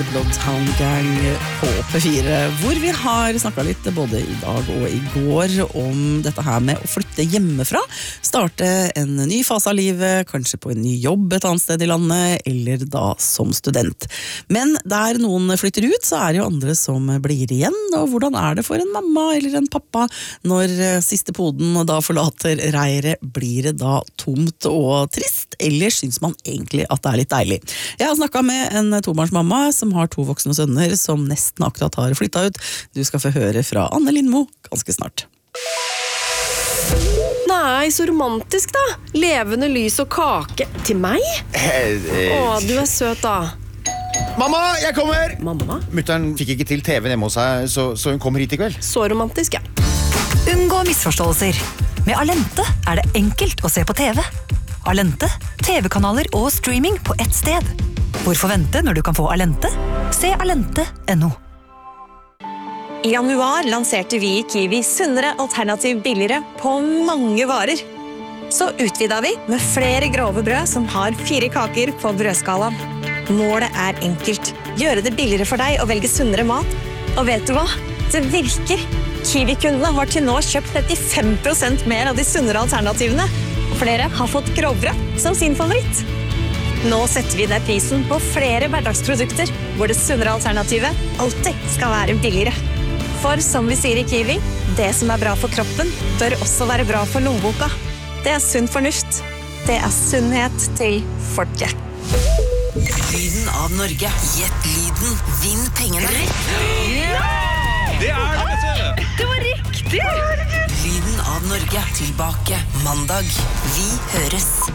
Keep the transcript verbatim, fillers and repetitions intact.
Bloodhound Gang på P fire, hvor vi har snakket litt både i dag og i går om dette her med å flytte hjemmefra, starte en ny fase av livet, kanskje på en ny jobb et annet sted i landet, eller da som student. Men der noen flytter ut, så er det jo andre som blir igjen, og hvordan er det for en mamma eller en pappa når siste poden da forlater reiret, blir det da tomt og trist, eller synes man egentlig at det er litt deilig? Jeg har snakket med en tobarnsmamma som har to voksne sønner som nesten akkurat har flyttet ut. Du skal få høre fra Anne Lindmo ganske snart. Nei, så romantisk da. Levende lys og kake. Til meg? Å, du er søt da. Mamma, jeg kommer! Mamma? Mutteren fikk ikke til T V hjemme hos seg, så, så hun kommer hit i kveld. Så romantisk, ja. Unngå misforståelser. Med Alente er det enkelt å se på T V. Alente, T V-kanaler og streaming på ett sted. Hvorfor vente når du kan få Alente? Se alente punktum no. I januar lanserte vi i Kiwi sunnere alternativ billigere på mange varer. Så utvidet vi med flere grove brød som har fire kaker på brødskalaen. Målet er enkelt. Gjøre det billigere for deg å velge sunnere mat. Og vet du hva? Det virker. Kiwi-kundene har til nå kjøpt trettifem prosent mer av de sunnere alternativene. Og flere har fått grovbrød som sin favoritt. Nå setter vi ned prisen på flere hverdagsprodukter, hvor det sunnere alternativet alltid skal være billigere. For som vi sier i Kiwi, det som er bra for kroppen, bør også være bra for lommeboka. Det er sunn fornuft. Det er sunnhet til folket. Lyden av Norge. Gjett lyden. Vinn pengene. Det er det, vet du! Det var riktig! Lyden av Norge. Tilbake mandag. Vi høres.